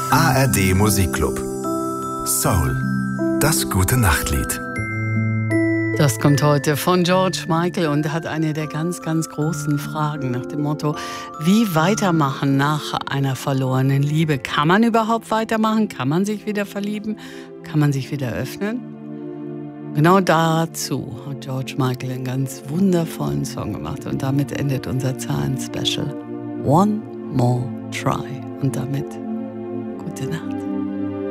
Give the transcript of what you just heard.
ARD Musikclub. Soul. Das gute Nachtlied. Das kommt heute von George Michael und hat eine der ganz, ganz großen Fragen nach dem Motto, wie weitermachen nach einer verlorenen Liebe? Kann man überhaupt weitermachen? Kann man sich wieder verlieben? Kann man sich wieder öffnen? Genau dazu hat George Michael einen ganz wundervollen Song gemacht und damit endet unser Zahlen-Special. One More Try. Und damit gute Nacht.